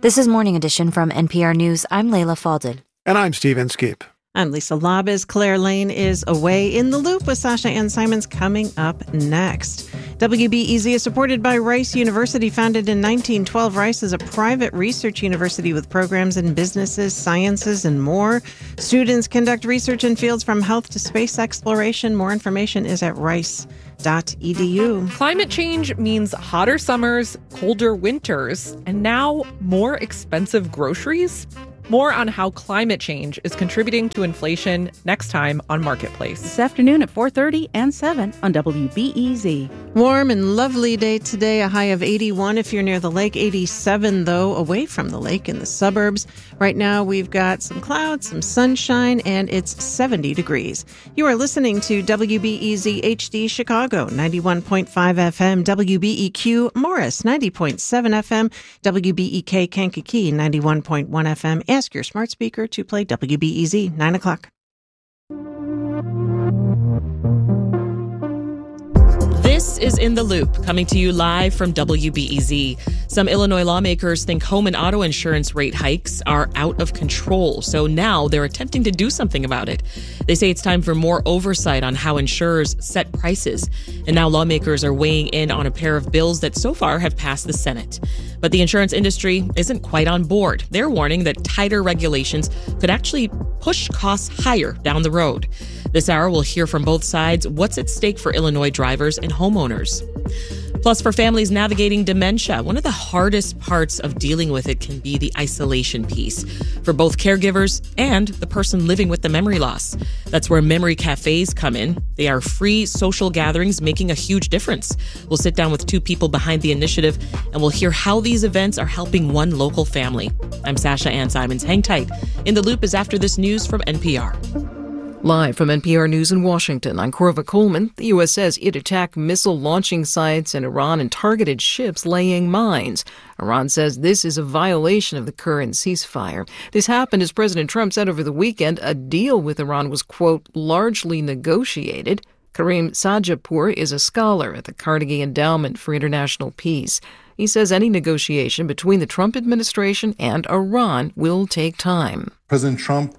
This is Morning Edition from NPR News. I'm Layla Faldin. And I'm Steve Inskeep. I'm Lisa Labez. Claire Lane is away. In the Loop with Sasha Ann Simons coming up next. WBEZ is supported by Rice University. Founded in 1912, Rice is a private research university with programs in businesses, sciences, and more. Students conduct research in fields from health to space exploration. More information is at rice.edu. Climate change means hotter summers, colder winters, and now more expensive groceries. More on how climate change is contributing to inflation next time on Marketplace. This afternoon at 4:30 and 7 on WBEZ. Warm and lovely day today, a high of 81 if you're near the lake, 87 though away from the lake in the suburbs. Right now we've got some clouds, some sunshine, and it's 70 degrees. You are listening to WBEZ HD Chicago, 91.5 FM, WBEQ Morris, 90.7 FM, WBEK Kankakee, 91.1 FM. Ask your smart speaker to play WBEZ, 9 o'clock. This is In the Loop, coming to you live from WBEZ. Some Illinois lawmakers think home and auto insurance rate hikes are out of control, so now they're attempting to do something about it. They say it's time for more oversight on how insurers set prices. And now lawmakers are weighing in on a pair of bills that so far have passed the Senate. But the insurance industry isn't quite on board. They're warning that tighter regulations could actually push costs higher down the road. This hour, we'll hear from both sides what's at stake for Illinois drivers and homeowners. Plus, for families navigating dementia, one of the hardest parts of dealing with it can be the isolation piece for both caregivers and the person living with the memory loss. That's where memory cafes come in. They are free social gatherings making a huge difference. We'll sit down with two people behind the initiative, and we'll hear how these events are helping one local family. I'm Sasha Ann Simons. Hang tight. In the Loop is after this news from NPR. Live from NPR News in Washington, I'm Corva Coleman. The U.S. says it attacked missile launching sites in Iran and targeted ships laying mines. Iran says this is a violation of the current ceasefire. This happened as President Trump said over the weekend a deal with Iran was, quote, largely negotiated. Karim Sajapour is a scholar at the Carnegie Endowment for International Peace. He says any negotiation between the Trump administration and Iran will take time. President Trump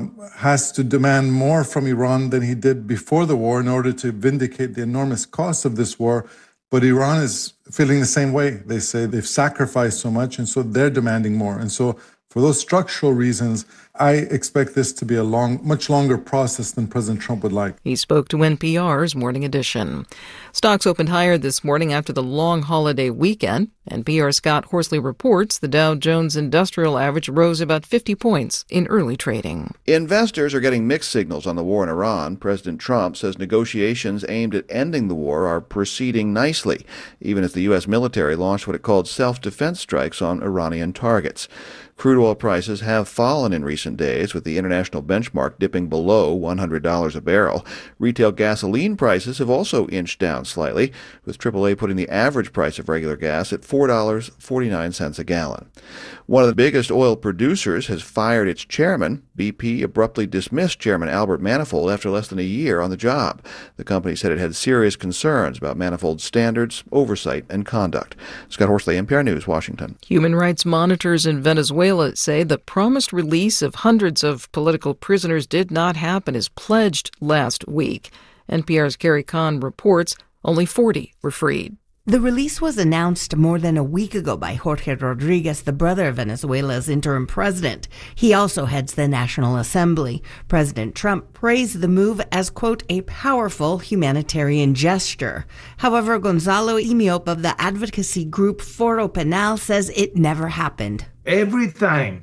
has to demand more from Iran than he did before the war in order to vindicate the enormous cost of this war. But Iran is feeling the same way. They say they've sacrificed so much, and so they're demanding more. And so for those structural reasons, I expect this to be a much longer process than President Trump would like. He spoke to NPR's Morning Edition. Stocks opened higher this morning after the long holiday weekend. NPR's Scott Horsley reports the Dow Jones Industrial Average rose about 50 points in early trading. Investors are getting mixed signals on the war in Iran. President Trump says negotiations aimed at ending the war are proceeding nicely, even as the U.S. military launched what it called self-defense strikes on Iranian targets. Crude oil prices have fallen in recent days, with the international benchmark dipping below $100 a barrel. Retail gasoline prices have also inched down slightly, with AAA putting the average price of regular gas at $4.49 a gallon. One of the biggest oil producers has fired its chairman. BP abruptly dismissed Chairman Albert Manifold after less than a year on the job. The company said it had serious concerns about Manifold's standards, oversight, and conduct. Scott Horsley, NPR News, Washington. Human rights monitors in Venezuela say the promised release of hundreds of political prisoners did not happen as pledged last week. NPR's Carrie Kahn reports only 40 were freed. The release was announced more than a week ago by Jorge Rodriguez, the brother of Venezuela's interim president. He also heads the National Assembly. President Trump praised the move as, quote, a powerful humanitarian gesture. However, Gonzalo Imiop of the advocacy group Foro Penal says it never happened. Every time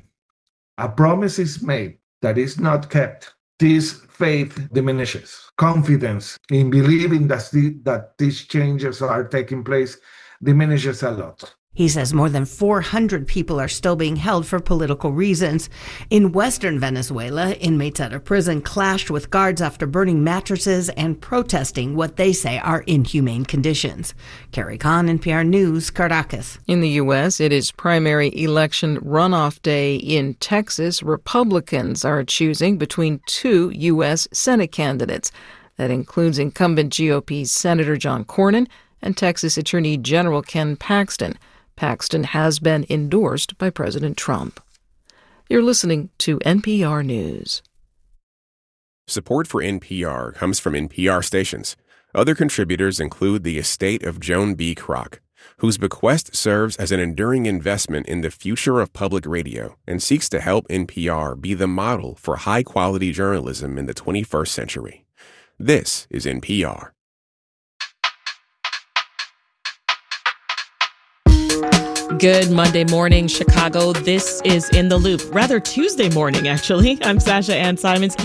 a promise is made that is not kept, this faith diminishes. Confidence in believing that these changes are taking place diminishes a lot. He says more than 400 people are still being held for political reasons. In western Venezuela, inmates at a prison clashed with guards after burning mattresses and protesting what they say are inhumane conditions. Carrie Kahn, NPR News, Caracas. In the U.S., it is primary election runoff day in Texas. Republicans are choosing between two U.S. Senate candidates. That includes incumbent GOP Senator John Cornyn and Texas Attorney General Ken Paxton. Paxton has been endorsed by President Trump. You're listening to NPR News. Support for NPR comes from NPR stations. Other contributors include the estate of Joan B. Kroc, whose bequest serves as an enduring investment in the future of public radio and seeks to help NPR be the model for high-quality journalism in the 21st century. This is NPR. Good Monday morning, Chicago. This is In the Loop. Rather Tuesday morning, actually. I'm Sasha Ann Simons.